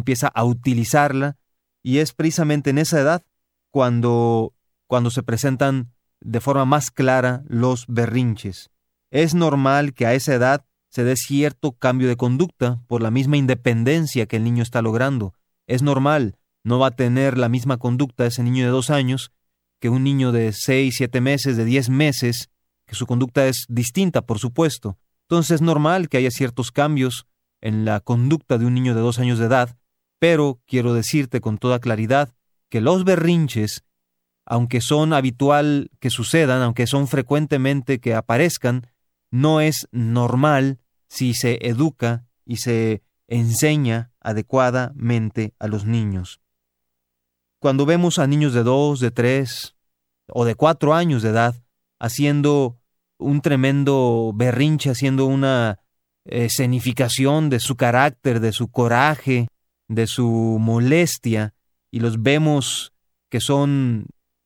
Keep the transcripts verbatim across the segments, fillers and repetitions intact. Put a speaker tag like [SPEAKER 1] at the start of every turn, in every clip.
[SPEAKER 1] empieza a utilizarla, y es precisamente en esa edad cuando, cuando se presentan de forma más clara los berrinches. Es normal que a esa edad se dé cierto cambio de conducta por la misma independencia que el niño está logrando. Es normal, no va a tener la misma conducta ese niño de dos años que un niño de seis, siete meses, de diez meses, que su conducta es distinta, por supuesto. Entonces es normal que haya ciertos cambios en la conducta de un niño de dos años de edad, pero quiero decirte con toda claridad que los berrinches, aunque son habitual que sucedan, aunque son frecuentemente que aparezcan, no es normal si se educa y se enseña adecuadamente a los niños. Cuando vemos a niños de dos, de tres o de cuatro años de edad haciendo un tremendo berrinche, haciendo una escenificación de su carácter, de su coraje, de su molestia, y los vemos que son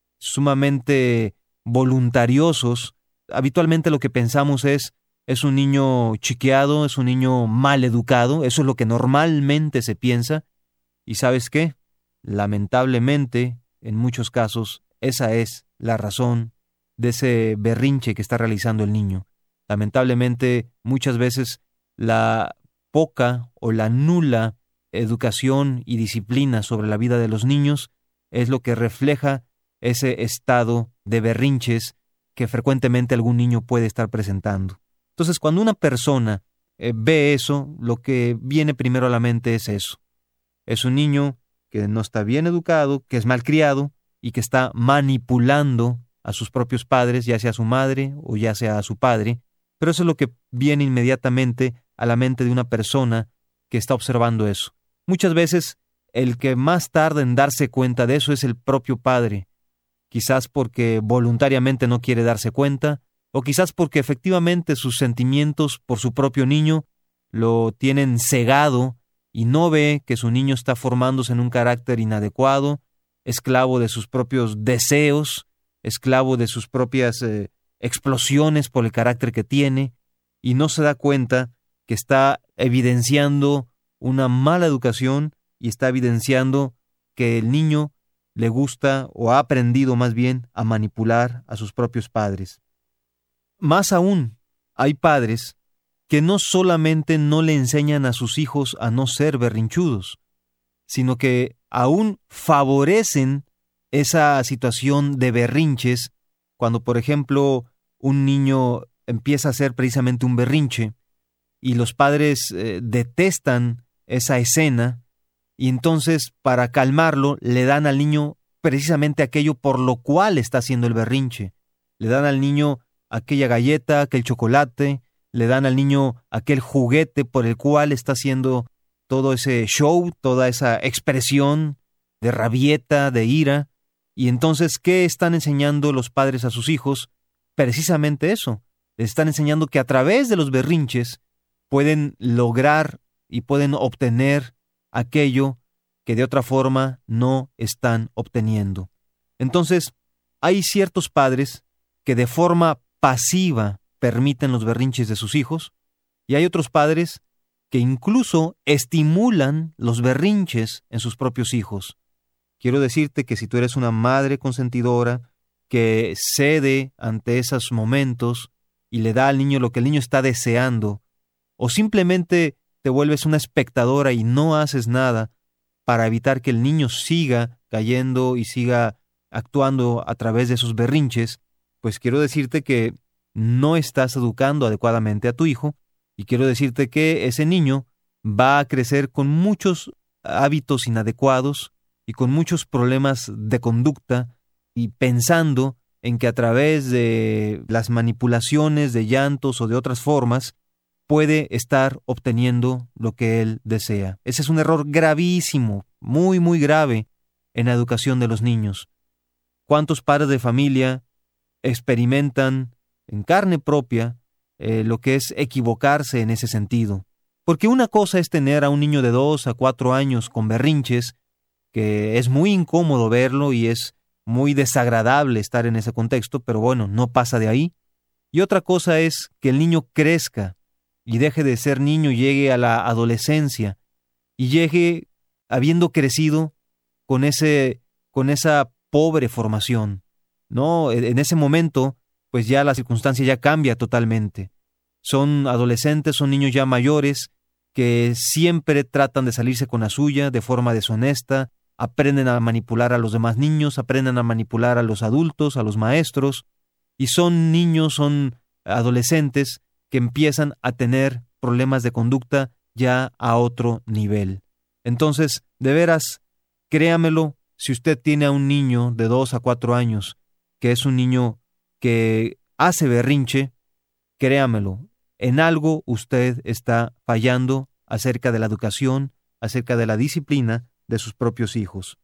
[SPEAKER 1] sumamente voluntariosos, habitualmente lo que pensamos es, es un niño chiqueado, es un niño mal educado, eso es lo que normalmente se piensa, y ¿sabes qué? Lamentablemente, en muchos casos, esa es la razón de ese berrinche que está realizando el niño. Lamentablemente, muchas veces la poca o la nula educación y disciplina sobre la vida de los niños es lo que refleja ese estado de berrinches que frecuentemente algún niño puede estar presentando. Entonces, cuando una persona eh, ve eso, lo que viene primero a la mente es eso. Es un niño que no está bien educado, que es malcriado y que está manipulando a sus propios padres, ya sea a su madre o ya sea a su padre, pero eso es lo que viene inmediatamente a la mente de una persona que está observando eso. Muchas veces el que más tarda en darse cuenta de eso es el propio padre, quizás porque voluntariamente no quiere darse cuenta, o quizás porque efectivamente sus sentimientos por su propio niño lo tienen cegado y no ve que su niño está formándose en un carácter inadecuado, esclavo de sus propios deseos, esclavo de sus propias eh, explosiones por el carácter que tiene, y no se da cuenta que está evidenciando una mala educación y está evidenciando que el niño le gusta o ha aprendido más bien a manipular a sus propios padres. Más aún, hay padres que no solamente no le enseñan a sus hijos a no ser berrinchudos, sino que aún favorecen esa situación de berrinches cuando, por ejemplo, un niño empieza a hacer precisamente un berrinche y los padres eh, detestan esa escena y entonces para calmarlo le dan al niño precisamente aquello por lo cual está haciendo el berrinche. Le dan al niño aquella galleta, aquel chocolate, le dan al niño aquel juguete por el cual está haciendo todo ese show, toda esa expresión de rabieta, de ira. Y entonces, ¿qué están enseñando los padres a sus hijos? Precisamente eso. Les están enseñando que a través de los berrinches pueden lograr y pueden obtener aquello que de otra forma no están obteniendo. Entonces, hay ciertos padres que de forma pasiva permiten los berrinches de sus hijos, y hay otros padres que incluso estimulan los berrinches en sus propios hijos. Quiero decirte que si tú eres una madre consentidora que cede ante esos momentos y le da al niño lo que el niño está deseando, o simplemente te vuelves una espectadora y no haces nada para evitar que el niño siga cayendo y siga actuando a través de sus berrinches, pues quiero decirte que no estás educando adecuadamente a tu hijo, y quiero decirte que ese niño va a crecer con muchos hábitos inadecuados y con muchos problemas de conducta, y pensando en que a través de las manipulaciones de llantos o de otras formas puede estar obteniendo lo que él desea. Ese es un error gravísimo, muy, muy grave en la educación de los niños. ¿Cuántos padres de familia experimentan en carne propia eh, lo que es equivocarse en ese sentido? Porque una cosa es tener a un niño de dos a cuatro años con berrinches, que es muy incómodo verlo y es muy desagradable estar en ese contexto, pero bueno, no pasa de ahí. Y otra cosa es que el niño crezca y deje de ser niño y llegue a la adolescencia y llegue habiendo crecido con, ese, con esa pobre formación, ¿no? En ese momento, pues ya la circunstancia ya cambia totalmente. Son adolescentes, son niños ya mayores que siempre tratan de salirse con la suya de forma deshonesta, aprenden a manipular a los demás niños, aprenden a manipular a los adultos, a los maestros, y son niños, son adolescentes que empiezan a tener problemas de conducta ya a otro nivel. Entonces, de veras, créamelo, si usted tiene a un niño de dos a cuatro años, que es un niño que hace berrinche, créamelo, en algo usted está fallando acerca de la educación, acerca de la disciplina de sus propios hijos.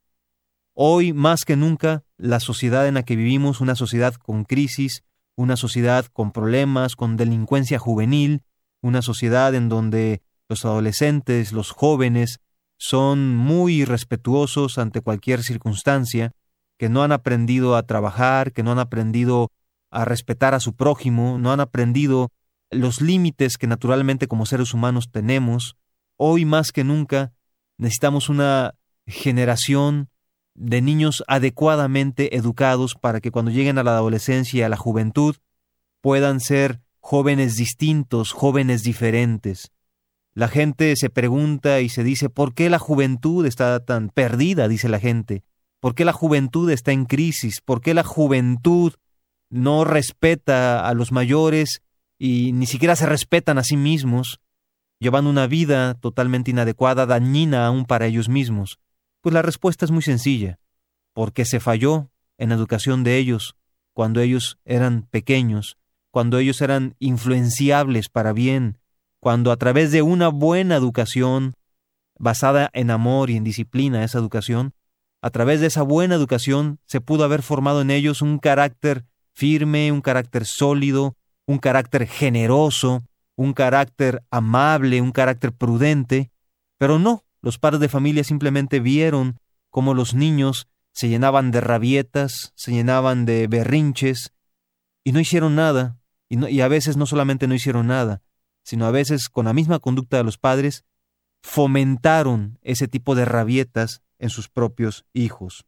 [SPEAKER 1] Hoy, más que nunca, la sociedad en la que vivimos, una sociedad con crisis, una sociedad con problemas, con delincuencia juvenil, una sociedad en donde los adolescentes, los jóvenes, son muy irrespetuosos ante cualquier circunstancia, que no han aprendido a trabajar, que no han aprendido a respetar a su prójimo, no han aprendido los límites que naturalmente como seres humanos tenemos. Hoy más que nunca necesitamos una generación de niños adecuadamente educados para que cuando lleguen a la adolescencia y a la juventud puedan ser jóvenes distintos, jóvenes diferentes. La gente se pregunta y se dice, ¿por qué la juventud está tan perdida?, dice la gente. ¿Por qué la juventud está en crisis? ¿Por qué la juventud no respeta a los mayores y ni siquiera se respetan a sí mismos, llevando una vida totalmente inadecuada, dañina aún para ellos mismos? Pues la respuesta es muy sencilla, porque se falló en la educación de ellos cuando ellos eran pequeños, cuando ellos eran influenciables para bien, cuando a través de una buena educación, basada en amor y en disciplina, esa educación, a través de esa buena educación se pudo haber formado en ellos un carácter firme, un carácter sólido, un carácter generoso, un carácter amable, un carácter prudente, pero no, los padres de familia simplemente vieron cómo los niños se llenaban de rabietas, se llenaban de berrinches, y no hicieron nada, y, no, y a veces no solamente no hicieron nada, sino a veces con la misma conducta de los padres, fomentaron ese tipo de rabietas en sus propios hijos.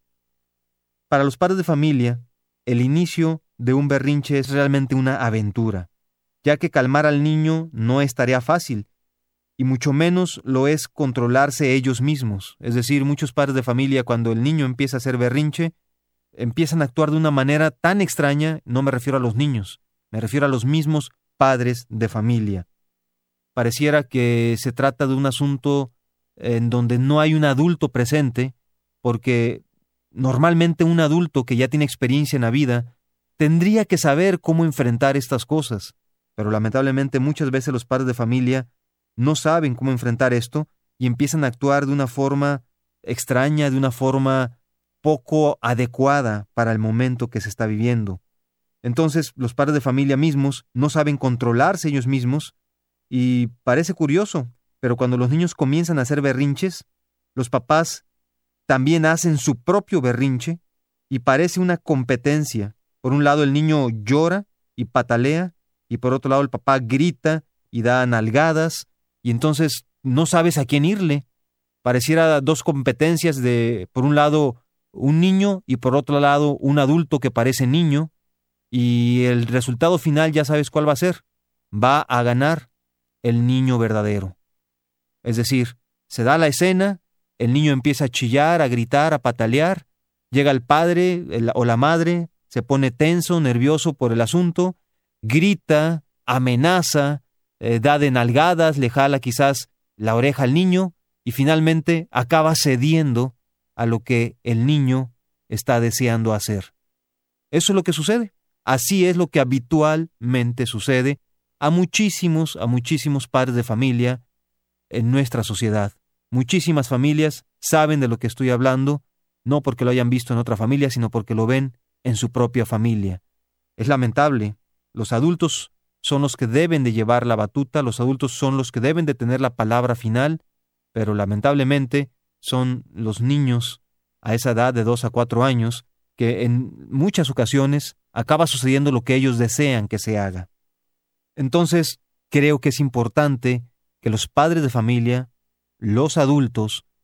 [SPEAKER 1] Para los padres de familia, el inicio de un berrinche es realmente una aventura, ya que calmar al niño no es tarea fácil, y mucho menos lo es controlarse ellos mismos. Es decir, muchos padres de familia, cuando el niño empieza a hacer berrinche, empiezan a actuar de una manera tan extraña. No me refiero a los niños, me refiero a los mismos padres de familia. Pareciera que se trata de un asunto en donde no hay un adulto presente, porque normalmente un adulto que ya tiene experiencia en la vida tendría que saber cómo enfrentar estas cosas, pero lamentablemente muchas veces los padres de familia no saben cómo enfrentar esto y empiezan a actuar de una forma extraña, de una forma poco adecuada para el momento que se está viviendo. Entonces, los padres de familia mismos no saben controlarse ellos mismos y parece curioso, pero cuando los niños comienzan a hacer berrinches, los papás también hacen su propio berrinche y parece una competencia. Por un lado el niño llora y patalea y por otro lado el papá grita y da nalgadas y entonces no sabes a quién irle. Pareciera dos competencias de, por un lado, un niño y por otro lado un adulto que parece niño, y el resultado final ya sabes cuál va a ser. Va a ganar el niño verdadero. Es decir, se da la escena, el niño empieza a chillar, a gritar, a patalear, llega el padre el, o la madre, se pone tenso, nervioso por el asunto, grita, amenaza, eh, da de nalgadas, le jala quizás la oreja al niño y finalmente acaba cediendo a lo que el niño está deseando hacer. Eso es lo que sucede. Así es lo que habitualmente sucede a muchísimos, a muchísimos padres de familia en nuestra sociedad. Muchísimas familias saben de lo que estoy hablando, no porque lo hayan visto en otra familia, sino porque lo ven en su propia familia. Es lamentable. Los adultos son los que deben de llevar la batuta, los adultos son los que deben de tener la palabra final, pero lamentablemente son los niños a esa edad de dos a cuatro años que en muchas ocasiones acaba sucediendo lo que ellos desean que se haga. Entonces, creo que es importante que los padres de familia, los adultos,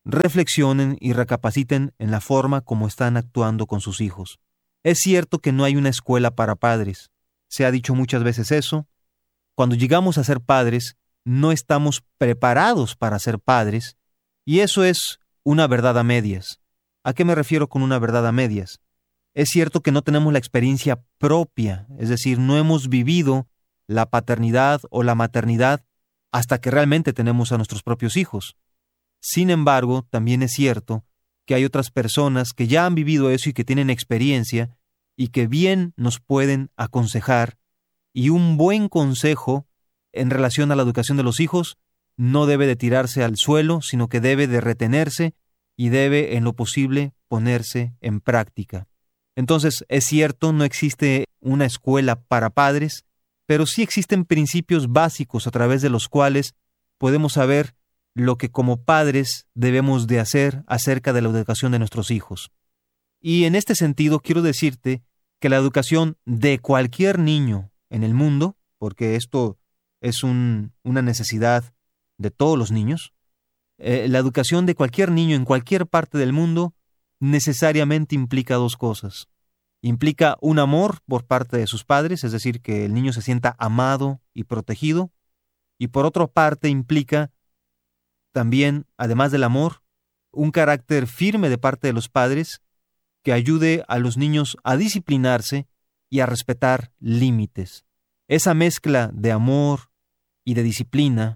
[SPEAKER 1] reflexionen y recapaciten en la forma como están actuando con sus hijos. Es cierto que no hay una escuela para padres. Se ha dicho muchas veces eso. Cuando llegamos a ser padres, no estamos preparados para ser padres, y eso es una verdad a medias. ¿A qué me refiero con una verdad a medias? Es cierto que no tenemos la experiencia propia, es decir, no hemos vivido la paternidad o la maternidad hasta que realmente tenemos a nuestros propios hijos. Sin embargo, también es cierto que hay otras personas que ya han vivido eso y que tienen experiencia y que bien nos pueden aconsejar, y un buen consejo en relación a la educación de los hijos no debe de tirarse al suelo, sino que debe de retenerse y debe, en lo posible, ponerse en práctica. Entonces, es cierto, no existe una escuela para padres, pero sí existen principios básicos a través de los cuales podemos saber lo que como padres debemos de hacer acerca de la educación de nuestros hijos. Y en este sentido quiero decirte que la educación de cualquier niño en el mundo, porque esto es un, una necesidad de todos los niños, eh, la educación de cualquier niño en cualquier parte del mundo necesariamente implica dos cosas. Implica un amor por parte de sus padres, es decir, que el niño se sienta amado y protegido, y por otra parte implica también, además del amor, un carácter firme de parte de los padres que ayude a los niños a disciplinarse y a respetar límites. Esa mezcla de amor y de disciplina,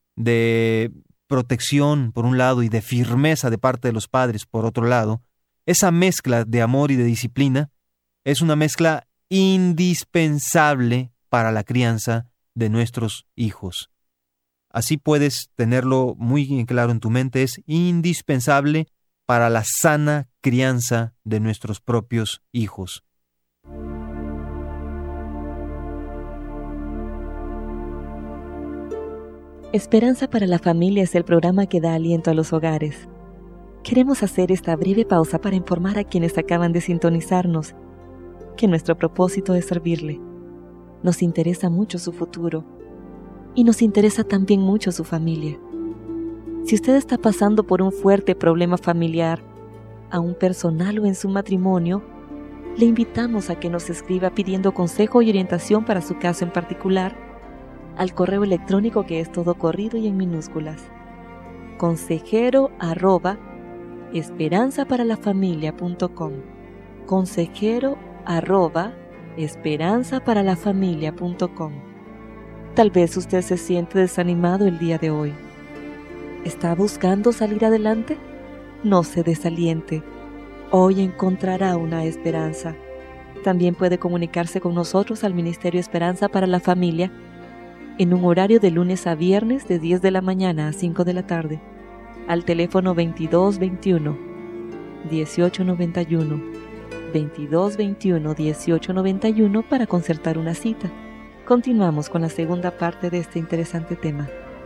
[SPEAKER 1] de protección por un lado y de firmeza de parte de los padres por otro lado, esa mezcla de amor y de disciplina es una mezcla indispensable para la crianza de nuestros hijos. Así puedes tenerlo muy claro en tu mente, es indispensable para la sana crianza de nuestros propios hijos.
[SPEAKER 2] Esperanza para la Familia es el programa que da aliento a los hogares. Queremos hacer esta breve pausa para informar a quienes acaban de sintonizarnos que nuestro propósito es servirle. Nos interesa mucho su futuro y nos interesa también mucho su familia. Si usted está pasando por un fuerte problema familiar, aún personal o en su matrimonio, le invitamos a que nos escriba pidiendo consejo y orientación para su caso en particular al correo electrónico que es todo corrido y en minúsculas: consejero arroba esperanza para la familia punto com. consejero arroba esperanza para la familia punto com. Tal vez usted se siente desanimado el día de hoy. ¿Está buscando salir adelante? No se desaliente. Hoy encontrará una esperanza. También puede comunicarse con nosotros al Ministerio Esperanza para la Familia en un horario de lunes a viernes de diez de la mañana a cinco de la tarde, al teléfono veintidós veintiuno, dieciocho noventa y uno, veintidós veintiuno, dieciocho noventa y uno para concertar una cita. Continuamos con la segunda parte de este interesante tema.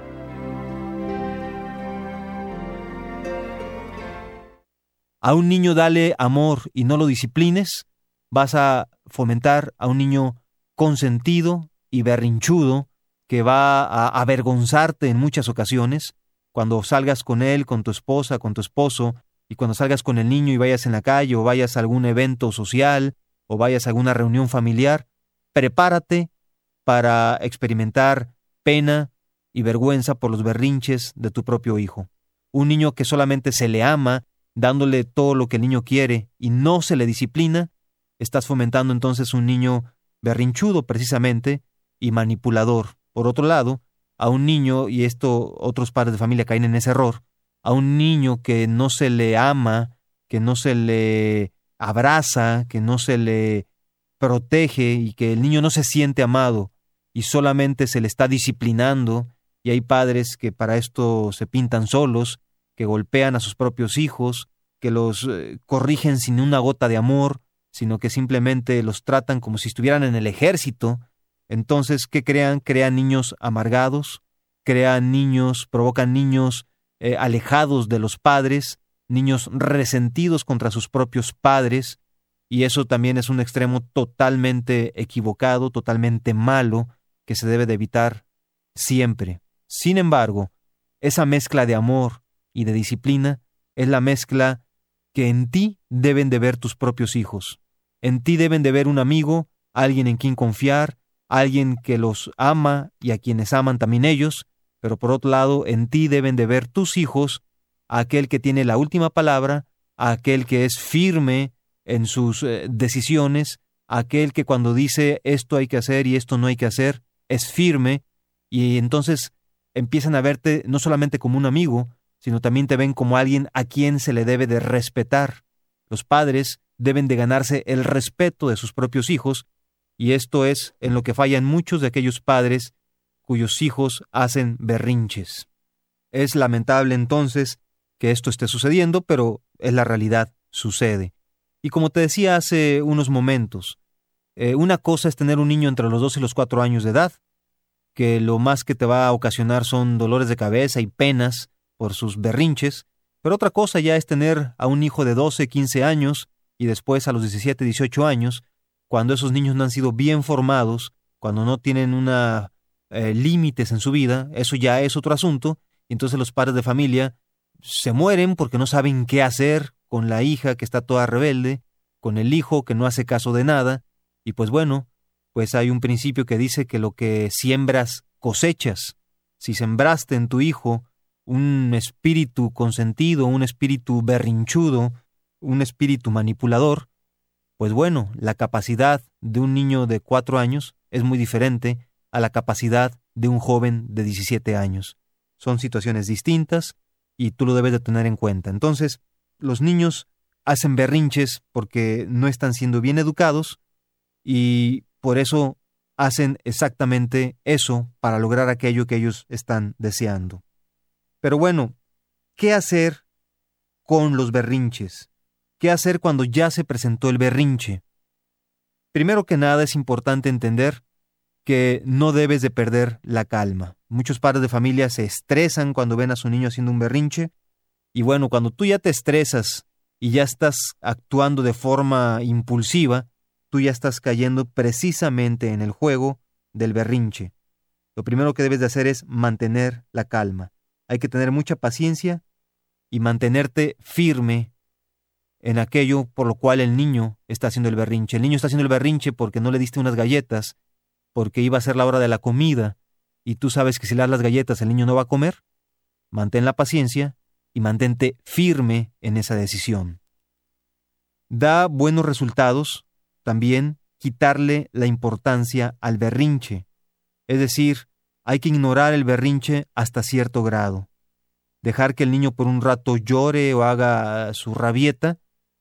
[SPEAKER 1] A un niño dale amor y no lo disciplines, vas a fomentar a un niño consentido y berrinchudo que va a avergonzarte en muchas ocasiones cuando salgas con él, con tu esposa, con tu esposo, y cuando salgas con el niño y vayas en la calle o vayas a algún evento social o vayas a alguna reunión familiar. Prepárate para experimentar pena y vergüenza por los berrinches de tu propio hijo. Un niño que solamente se le ama, dándole todo lo que el niño quiere y no se le disciplina, estás fomentando entonces un niño berrinchudo precisamente y manipulador. Por otro lado, a un niño, y esto otros padres de familia caen en ese error, a un niño que no se le ama, que no se le abraza, que no se le protege y que el niño no se siente amado y solamente se le está disciplinando, y hay padres que para esto se pintan solos, que golpean a sus propios hijos, que los eh, corrigen sin una gota de amor, sino que simplemente los tratan como si estuvieran en el ejército. Entonces, ¿qué crean? Crean niños amargados, crean niños, provocan niños eh, alejados de los padres, niños resentidos contra sus propios padres, y eso también es un extremo totalmente equivocado, totalmente malo, que se debe de evitar siempre. Sin embargo, esa mezcla de amor y de disciplina es la mezcla que en ti deben de ver tus propios hijos. En ti deben de ver un amigo, alguien en quien confiar, alguien que los ama y a quienes aman también ellos, pero por otro lado, en ti deben de ver tus hijos, a aquel que tiene la última palabra, a aquel que es firme en sus eh, decisiones, a aquel que cuando dice esto hay que hacer y esto no hay que hacer, es firme, y entonces empiezan a verte no solamente como un amigo, sino también te ven como alguien a quien se le debe de respetar. Los padres deben de ganarse el respeto de sus propios hijos, y esto es en lo que fallan muchos de aquellos padres cuyos hijos hacen berrinches. Es lamentable entonces que esto esté sucediendo, pero es la realidad, sucede. Y como te decía hace unos momentos, eh, una cosa es tener un niño entre los dos y los cuatro años de edad, que lo más que te va a ocasionar son dolores de cabeza y penas por sus berrinches, pero otra cosa ya es tener a un hijo de doce, quince años y después a los diecisiete, dieciocho años, cuando esos niños no han sido bien formados, cuando no tienen una eh, límites en su vida, eso ya es otro asunto, y entonces los padres de familia se mueren porque no saben qué hacer con la hija que está toda rebelde, con el hijo que no hace caso de nada, y pues bueno, pues hay un principio que dice que lo que siembras cosechas. Si sembraste en tu hijo un espíritu consentido, un espíritu berrinchudo, un espíritu manipulador, pues bueno, la capacidad de un niño de cuatro años es muy diferente a la capacidad de un joven de diecisiete años. Son situaciones distintas y tú lo debes de tener en cuenta. Entonces, los niños hacen berrinches porque no están siendo bien educados y por eso hacen exactamente eso para lograr aquello que ellos están deseando. Pero bueno, ¿qué hacer con los berrinches? ¿Qué hacer cuando ya se presentó el berrinche? Primero que nada es importante entender que no debes de perder la calma. Muchos padres de familia se estresan cuando ven a su niño haciendo un berrinche y bueno, cuando tú ya te estresas y ya estás actuando de forma impulsiva, tú ya estás cayendo precisamente en el juego del berrinche. Lo primero que debes de hacer es mantener la calma. Hay que tener mucha paciencia y mantenerte firme en aquello por lo cual el niño está haciendo el berrinche. El niño está haciendo el berrinche porque no le diste unas galletas, porque iba a ser la hora de la comida, y tú sabes que si le das las galletas el niño no va a comer. Mantén la paciencia y mantente firme en esa decisión. Da buenos resultados también quitarle la importancia al berrinche. Es decir, hay que ignorar el berrinche hasta cierto grado. Dejar que el niño por un rato llore o haga su rabieta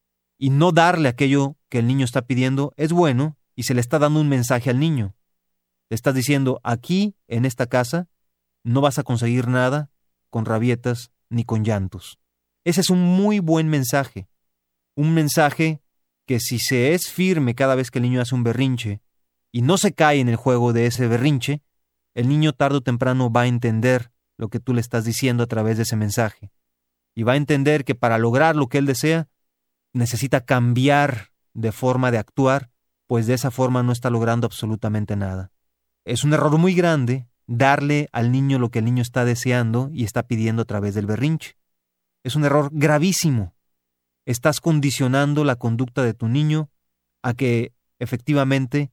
[SPEAKER 1] y no darle aquello que el niño está pidiendo es bueno y se le está dando un mensaje al niño. Le estás diciendo, aquí, en esta casa, no vas a conseguir nada con rabietas ni con llantos. Ese es un muy buen mensaje. Un mensaje que si se es firme cada vez que el niño hace un berrinche y no se cae en el juego de ese berrinche, el niño tarde o temprano va a entender lo que tú le estás diciendo a través de ese mensaje. Y va a entender que para lograr lo que él desea, necesita cambiar de forma de actuar, pues de esa forma no está logrando absolutamente nada. Es un error muy grande darle al niño lo que el niño está deseando y está pidiendo a través del berrinche. Es un error gravísimo. Estás condicionando la conducta de tu niño a que efectivamente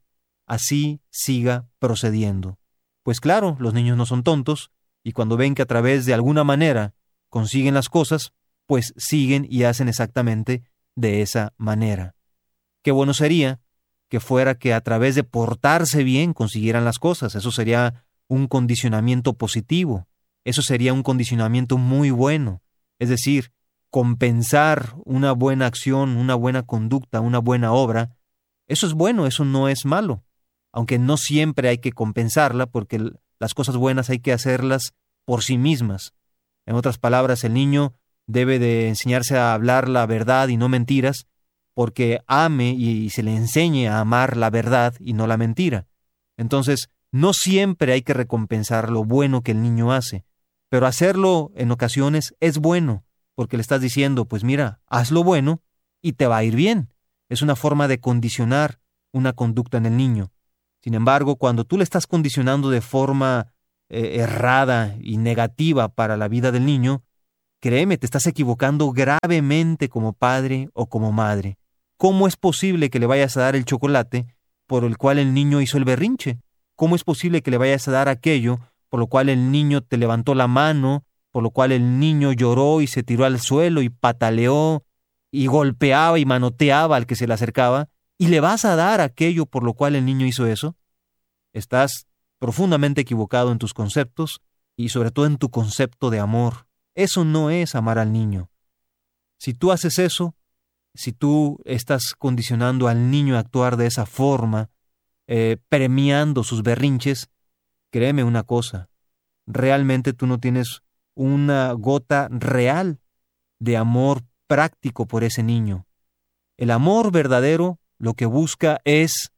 [SPEAKER 1] así siga procediendo. Pues claro, los niños no son tontos y cuando ven que a través de alguna manera consiguen las cosas, pues siguen y hacen exactamente de esa manera. Qué bueno sería que fuera que a través de portarse bien consiguieran las cosas. Eso sería un condicionamiento positivo. Eso sería un condicionamiento muy bueno. Es decir, compensar una buena acción, una buena conducta, una buena obra, eso es bueno, eso no es malo. Aunque no siempre hay que compensarla porque las cosas buenas hay que hacerlas por sí mismas. En otras palabras, el niño debe de enseñarse a hablar la verdad y no mentiras porque ame y se le enseñe a amar la verdad y no la mentira. Entonces, no siempre hay que recompensar lo bueno que el niño hace, pero hacerlo en ocasiones es bueno porque le estás diciendo, pues mira, haz lo bueno y te va a ir bien. Es una forma de condicionar una conducta en el niño. Sin embargo, cuando tú le estás condicionando de forma eh, errada y negativa para la vida del niño, créeme, te estás equivocando gravemente como padre o como madre. ¿Cómo es posible que le vayas a dar el chocolate por el cual el niño hizo el berrinche? ¿Cómo es posible que le vayas a dar aquello por lo cual el niño te levantó la mano, por lo cual el niño lloró y se tiró al suelo y pataleó y golpeaba y manoteaba al que se le acercaba, y le vas a dar aquello por lo cual el niño hizo eso? Estás profundamente equivocado en tus conceptos y sobre todo en tu concepto de amor. Eso no es amar al niño. Si tú haces eso, si tú estás condicionando al niño a actuar de esa forma, eh, premiando sus berrinches, créeme una cosa, realmente tú no tienes una gota real de amor práctico por ese niño. El amor verdadero lo que busca es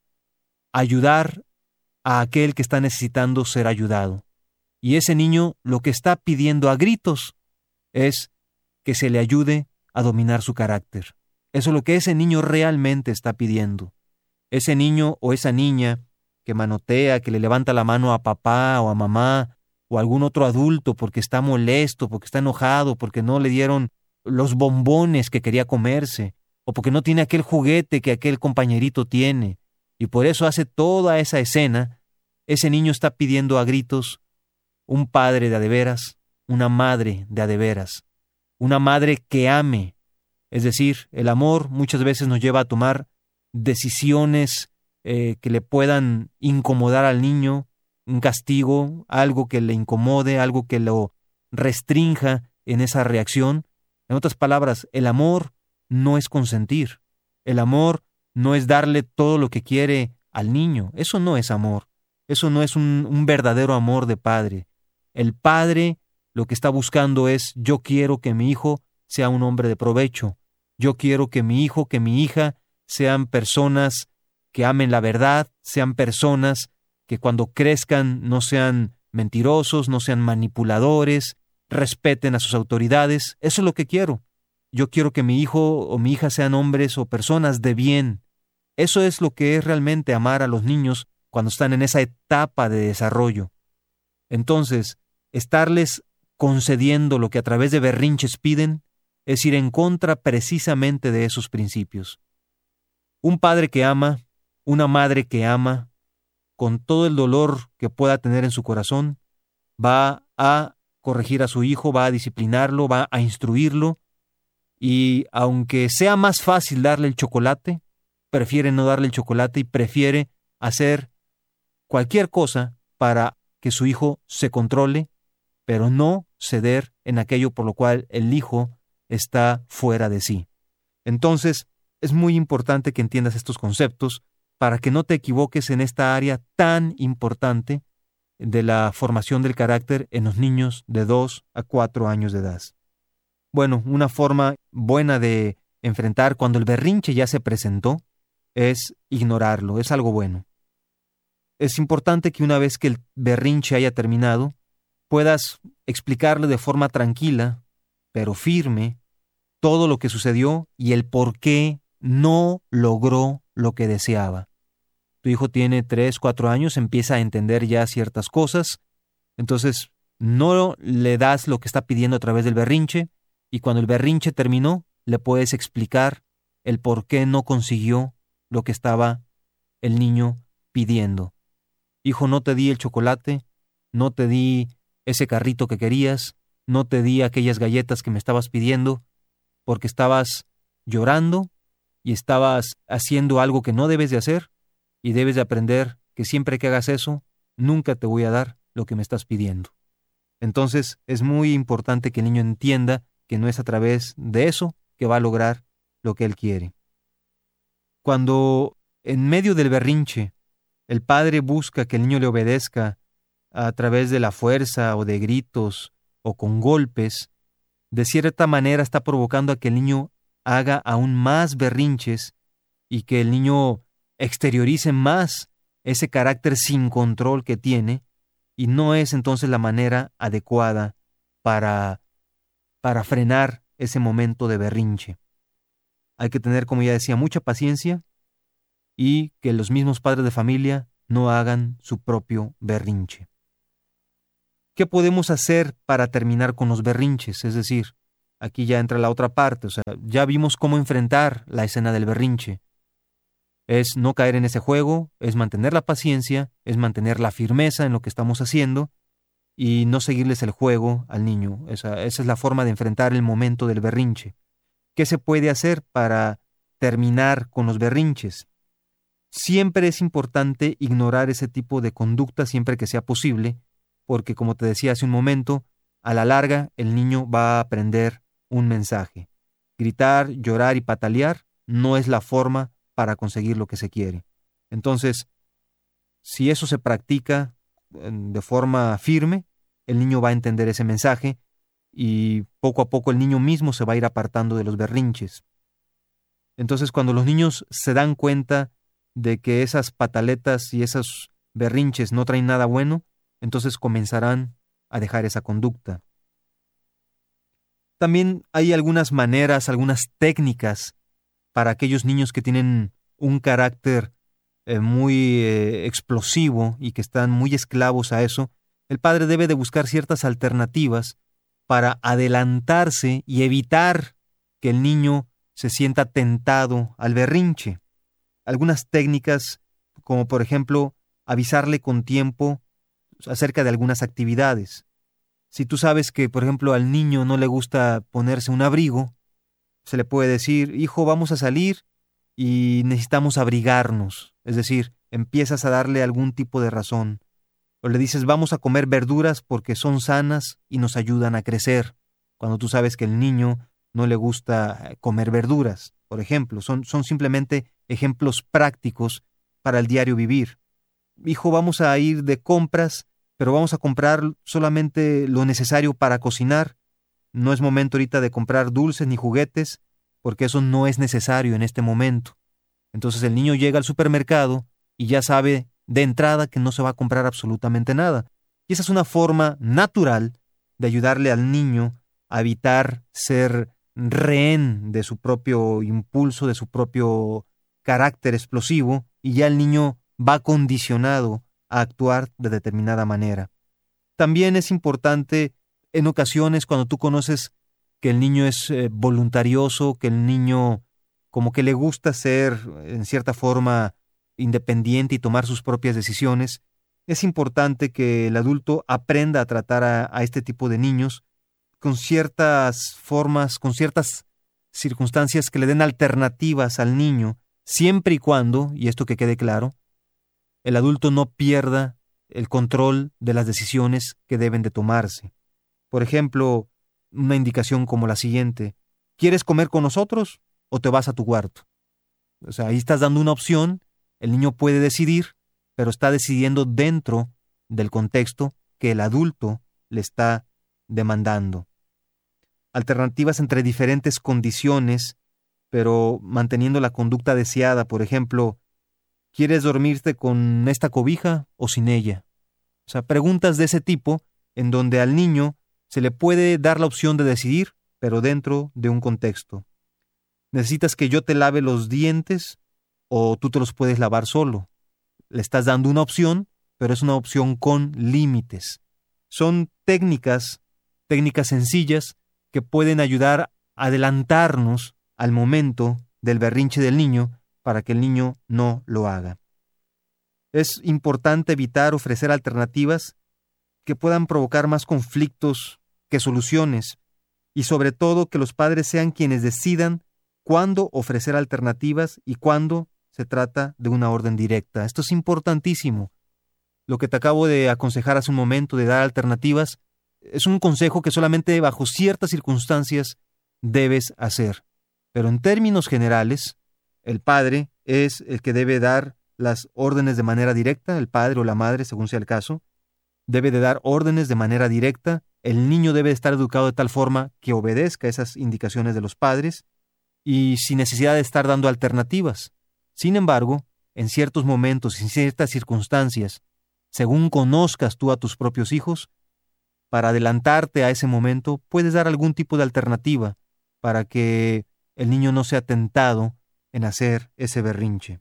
[SPEAKER 1] ayudar a aquel que está necesitando ser ayudado. Y ese niño lo que está pidiendo a gritos es que se le ayude a dominar su carácter. Eso es lo que ese niño realmente está pidiendo. Ese niño o esa niña que manotea, que le levanta la mano a papá o a mamá o a algún otro adulto porque está molesto, porque está enojado, porque no le dieron los bombones que quería comerse, o porque no tiene aquel juguete que aquel compañerito tiene, y por eso hace toda esa escena, ese niño está pidiendo a gritos un padre de a de veras, una madre de a de veras, una madre que ame. Es decir, el amor muchas veces nos lleva a tomar decisiones eh, que le puedan incomodar al niño, un castigo, algo que le incomode, algo que lo restrinja en esa reacción. En otras palabras, el amor no es consentir. El amor no es darle todo lo que quiere al niño. Eso no es amor. Eso no es un, un verdadero amor de padre. El padre lo que está buscando es: yo quiero que mi hijo sea un hombre de provecho. Yo quiero que mi hijo, que mi hija sean personas que amen la verdad, sean personas que cuando crezcan no sean mentirosos, no sean manipuladores, respeten a sus autoridades. Eso es lo que quiero. Yo quiero que mi hijo o mi hija sean hombres o personas de bien. Eso es lo que es realmente amar a los niños cuando están en esa etapa de desarrollo. Entonces, estarles concediendo lo que a través de berrinches piden es ir en contra precisamente de esos principios. Un padre que ama, una madre que ama, con todo el dolor que pueda tener en su corazón, va a corregir a su hijo, va a disciplinarlo, va a instruirlo, y aunque sea más fácil darle el chocolate, prefiere no darle el chocolate y prefiere hacer cualquier cosa para que su hijo se controle, pero no ceder en aquello por lo cual el hijo está fuera de sí. Entonces, es muy importante que entiendas estos conceptos para que no te equivoques en esta área tan importante de la formación del carácter en los niños de dos a cuatro años de edad. Bueno, una forma buena de enfrentar cuando el berrinche ya se presentó es ignorarlo, es algo bueno. Es importante que una vez que el berrinche haya terminado, puedas explicarle de forma tranquila, pero firme, todo lo que sucedió y el por qué no logró lo que deseaba. Tu hijo tiene tres, cuatro años, empieza a entender ya ciertas cosas, entonces no le das lo que está pidiendo a través del berrinche, y cuando el berrinche terminó, le puedes explicar el por qué no consiguió lo que estaba el niño pidiendo. Hijo, no te di el chocolate, no te di ese carrito que querías, no te di aquellas galletas que me estabas pidiendo, porque estabas llorando y estabas haciendo algo que no debes de hacer, y debes de aprender que siempre que hagas eso, nunca te voy a dar lo que me estás pidiendo. Entonces, es muy importante que el niño entienda que no es a través de eso que va a lograr lo que él quiere. Cuando en medio del berrinche el padre busca que el niño le obedezca a través de la fuerza o de gritos o con golpes, de cierta manera está provocando a que el niño haga aún más berrinches y que el niño exteriorice más ese carácter sin control que tiene, y no es entonces la manera adecuada para, para frenar ese momento de berrinche. Hay que tener, como ya decía, mucha paciencia y que los mismos padres de familia no hagan su propio berrinche. ¿Qué podemos hacer para terminar con los berrinches? Es decir, aquí ya entra la otra parte. O sea, ya vimos cómo enfrentar la escena del berrinche. Es no caer en ese juego, es mantener la paciencia, es mantener la firmeza en lo que estamos haciendo y no seguirles el juego al niño. Esa, esa es la forma de enfrentar el momento del berrinche. ¿Qué se puede hacer para terminar con los berrinches? Siempre es importante ignorar ese tipo de conducta siempre que sea posible, porque como te decía hace un momento, a la larga el niño va a aprender un mensaje. Gritar, llorar y patalear no es la forma para conseguir lo que se quiere. Entonces, si eso se practica de forma firme, el niño va a entender ese mensaje y poco a poco el niño mismo se va a ir apartando de los berrinches. Entonces, cuando los niños se dan cuenta de que esas pataletas y esos berrinches no traen nada bueno, entonces comenzarán a dejar esa conducta. También hay algunas maneras, algunas técnicas para aquellos niños que tienen un carácter eh, muy eh, explosivo y que están muy esclavos a eso. El padre debe de buscar ciertas alternativas para adelantarse y evitar que el niño se sienta tentado al berrinche. Algunas técnicas, como por ejemplo, avisarle con tiempo acerca de algunas actividades. Si tú sabes que, por ejemplo, al niño no le gusta ponerse un abrigo, se le puede decir, hijo, vamos a salir y necesitamos abrigarnos. Es decir, empiezas a darle algún tipo de razón. O le dices, vamos a comer verduras porque son sanas y nos ayudan a crecer. Cuando tú sabes que el niño no le gusta comer verduras, por ejemplo. Son, son simplemente ejemplos prácticos para el diario vivir. Hijo, vamos a ir de compras, pero vamos a comprar solamente lo necesario para cocinar. No es momento ahorita de comprar dulces ni juguetes, porque eso no es necesario en este momento. Entonces el niño llega al supermercado y ya sabe de entrada que no se va a comprar absolutamente nada. Y esa es una forma natural de ayudarle al niño a evitar ser rehén de su propio impulso, de su propio carácter explosivo, y ya el niño va condicionado a actuar de determinada manera. También es importante en ocasiones cuando tú conoces que el niño es eh, voluntarioso, que el niño como que le gusta ser en cierta forma independiente y tomar sus propias decisiones, es importante que el adulto aprenda a tratar a, a este tipo de niños con ciertas formas, con ciertas circunstancias que le den alternativas al niño, siempre y cuando, y esto que quede claro, el adulto no pierda el control de las decisiones que deben de tomarse. Por ejemplo, una indicación como la siguiente: ¿quieres comer con nosotros o te vas a tu cuarto? O sea, ahí estás dando una opción, el niño puede decidir, pero está decidiendo dentro del contexto que el adulto le está demandando. Alternativas entre diferentes condiciones, pero manteniendo la conducta deseada. Por ejemplo, ¿quieres dormirte con esta cobija o sin ella? O sea, preguntas de ese tipo en donde al niño se le puede dar la opción de decidir, pero dentro de un contexto. ¿Necesitas que yo te lave los dientes o tú te los puedes lavar solo? Le estás dando una opción, pero es una opción con límites. Son técnicas, técnicas sencillas que pueden ayudar a adelantarnos al momento del berrinche del niño para que el niño no lo haga. Es importante evitar ofrecer alternativas que puedan provocar más conflictos que soluciones, y sobre todo que los padres sean quienes decidan cuándo ofrecer alternativas y cuándo se trata de una orden directa. Esto es importantísimo. Lo que te acabo de aconsejar hace un momento de dar alternativas es un consejo que solamente bajo ciertas circunstancias debes hacer. Pero en términos generales, el padre es el que debe dar las órdenes de manera directa, el padre o la madre, según sea el caso, debe de dar órdenes de manera directa. El niño debe estar educado de tal forma que obedezca esas indicaciones de los padres y sin necesidad de estar dando alternativas. Sin embargo, en ciertos momentos y en ciertas circunstancias, según conozcas tú a tus propios hijos, para adelantarte a ese momento, puedes dar algún tipo de alternativa para que el niño no sea tentado en hacer ese berrinche.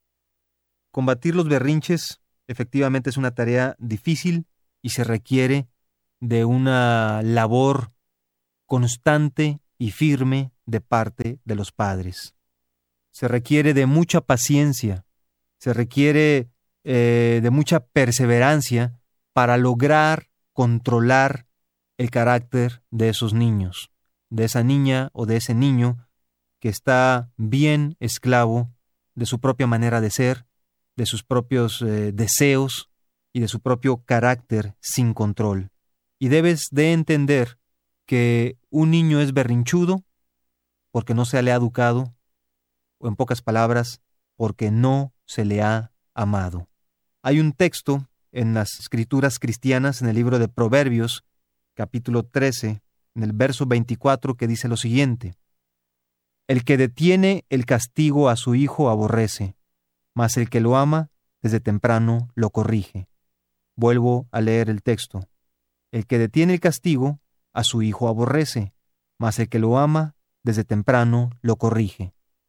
[SPEAKER 1] Combatir los berrinches efectivamente es una tarea difícil y se requiere de una labor constante y firme de parte de los padres. Se requiere de mucha paciencia, se requiere eh, de mucha perseverancia para lograr controlar el carácter de esos niños, de esa niña o de ese niño que está bien esclavo de su propia manera de ser, de sus propios eh, deseos y de su propio carácter sin control. Y debes de entender que un niño es berrinchudo porque no se le ha educado, o en pocas palabras, porque no se le ha amado. Hay un texto en las escrituras cristianas, en el libro de Proverbios, capítulo trece, en el verso veinticuatro, que dice lo siguiente: El que detiene el castigo a su hijo aborrece, mas el que lo ama desde temprano lo corrige. Vuelvo a leer el texto. El que detiene el castigo a su hijo aborrece, mas el que lo ama desde temprano lo corrige.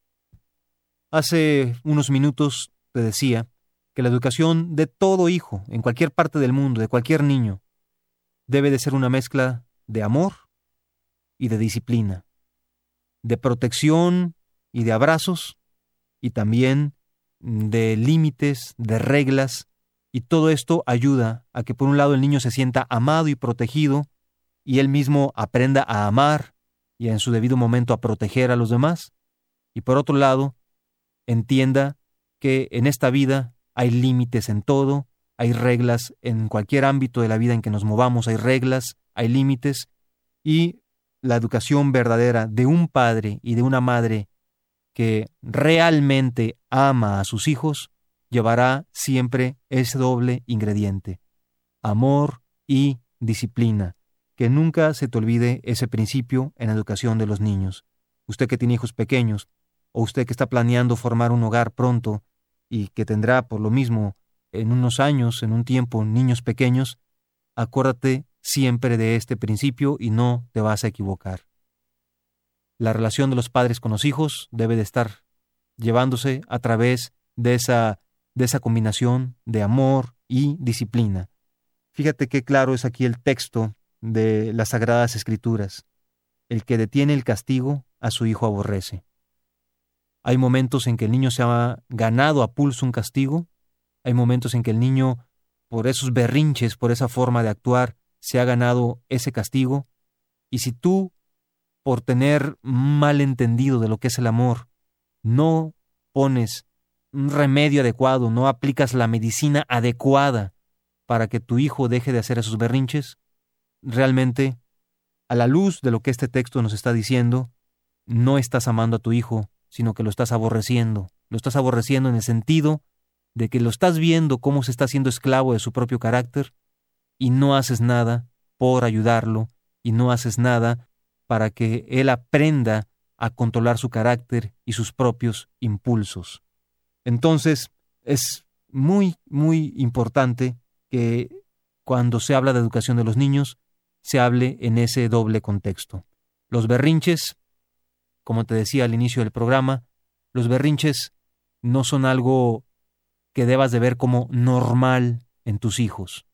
[SPEAKER 1] Hace unos minutos te decía que la educación de todo hijo, en cualquier parte del mundo, de cualquier niño, debe de ser una mezcla de amor y de disciplina, de protección y de abrazos, y también de límites, de reglas, y todo esto ayuda a que por un lado el niño se sienta amado y protegido, y él mismo aprenda a amar y en su debido momento a proteger a los demás, y por otro lado, entienda que en esta vida hay límites en todo, hay reglas en cualquier ámbito de la vida en que nos movamos, hay reglas, hay límites, y la educación verdadera de un padre y de una madre que realmente ama a sus hijos llevará siempre ese doble ingrediente: amor y disciplina. Que nunca se te olvide ese principio en la educación de los niños. Usted que tiene hijos pequeños, o usted que está planeando formar un hogar pronto y que tendrá por lo mismo en unos años, en un tiempo, niños pequeños, acuérdate siempre de este principio y no te vas a equivocar. La relación de los padres con los hijos debe de estar llevándose a través de esa, de esa combinación de amor y disciplina. Fíjate qué claro es aquí el texto de las Sagradas Escrituras. El que detiene el castigo a su hijo aborrece. Hay momentos en que el niño se ha ganado a pulso un castigo, hay momentos en que el niño, por esos berrinches, por esa forma de actuar, se ha ganado ese castigo, y si tú, por tener mal entendido de lo que es el amor, no pones un remedio adecuado, no aplicas la medicina adecuada para que tu hijo deje de hacer esos berrinches, realmente, a la luz de lo que este texto nos está diciendo, no estás amando a tu hijo, sino que lo estás aborreciendo. Lo estás aborreciendo en el sentido de que lo estás viendo cómo se está haciendo esclavo de su propio carácter y no haces nada por ayudarlo y no haces nada para que él aprenda a controlar su carácter y sus propios impulsos. Entonces, es muy, muy importante que cuando se habla de educación de los niños, se hable en ese doble contexto. Los berrinches, como te decía al inicio del programa, los berrinches no son algo que debas de ver como normal en tus hijos.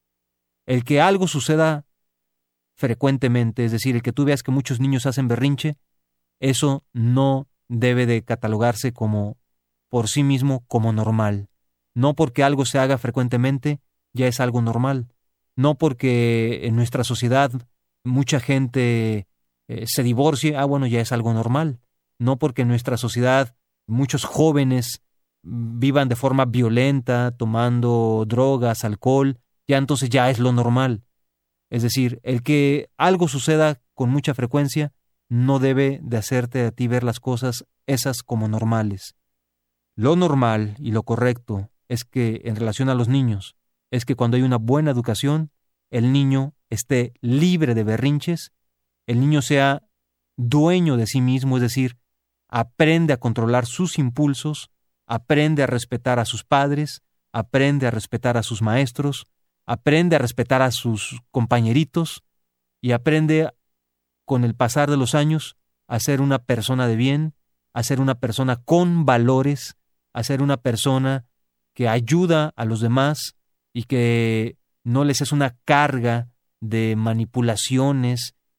[SPEAKER 1] El que algo suceda frecuentemente, es decir, el que tú veas que muchos niños hacen berrinche, eso no debe de catalogarse como por sí mismo como normal. No porque algo se haga frecuentemente ya es algo normal. No porque en nuestra sociedad mucha gente eh, se divorcie, ah bueno, ya es algo normal. No porque en nuestra sociedad muchos jóvenes vivan de forma violenta, tomando drogas, alcohol, ya entonces ya es lo normal. Es decir, el que algo suceda con mucha frecuencia no debe de hacerte a ti ver las cosas esas como normales. Lo normal y lo correcto es que en relación a los niños, es que cuando hay una buena educación, el niño esté libre de berrinches, el niño sea dueño de sí mismo, es decir, aprende a controlar sus impulsos, aprende a respetar a sus padres, aprende a respetar a sus maestros, aprende a respetar a sus compañeritos y aprende con el pasar de los años a ser una persona de bien, a ser una persona con valores, a ser una persona que ayuda a los demás y que no les es una carga de manipulaciones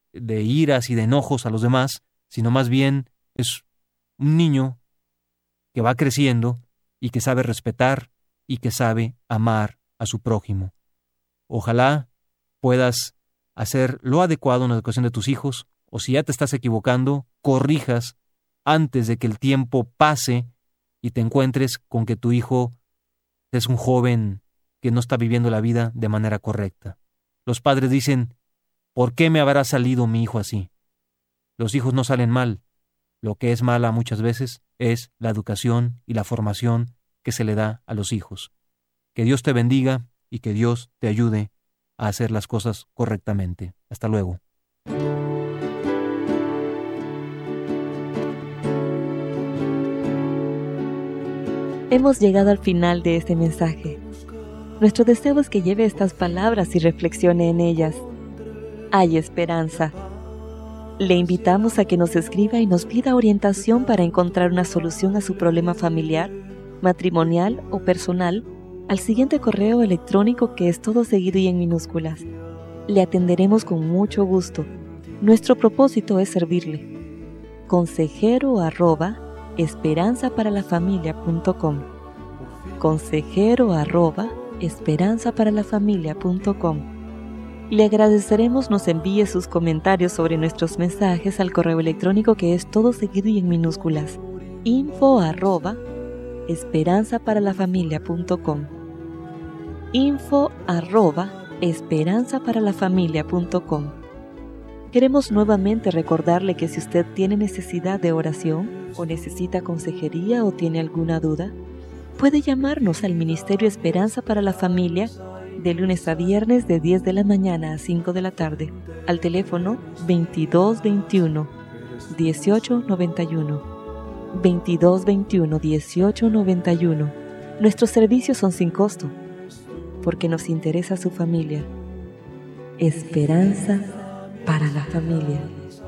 [SPEAKER 1] de iras y de enojos a los demás, sino más bien es un niño que va creciendo y que sabe respetar y que sabe amar a su prójimo. Ojalá puedas hacer lo adecuado en la educación de tus hijos, o si ya te estás equivocando, corrijas antes de que el tiempo pase y te encuentres con que tu hijo es un joven que no está viviendo la vida de manera correcta. Los padres dicen, ¿por qué me habrá salido mi hijo así? Los hijos no salen mal. Lo que es mala muchas veces es la educación y la formación que se le da a los hijos. Que Dios te bendiga y que Dios te ayude a hacer las cosas correctamente. Hasta luego.
[SPEAKER 2] Hemos llegado al final de este mensaje. Nuestro deseo es que lleve estas palabras y reflexione en ellas. Hay esperanza. Le invitamos a que nos escriba y nos pida orientación para encontrar una solución a su problema familiar, matrimonial o personal al siguiente correo electrónico, que es todo seguido y en minúsculas. Le atenderemos con mucho gusto. Nuestro propósito es servirle. Consejero arroba esperanza para la familia punto com. Consejero arroba esperanza para la familia punto com. Le agradeceremos nos envíe sus comentarios sobre nuestros mensajes al correo electrónico, que es todo seguido y en minúsculas, info arroba esperanza para la familia punto com. info arroba esperanza para la familia punto com. Queremos nuevamente recordarle que si usted tiene necesidad de oración o necesita consejería o tiene alguna duda, puede llamarnos al Ministerio Esperanza para la Familia de lunes a viernes de diez de la mañana a cinco de la tarde al teléfono veintidós veintiuno dieciocho noventa y uno. veintidós veintiuno dieciocho noventa y uno. Nuestros servicios son sin costo porque nos interesa su familia. Esperanza para la familia.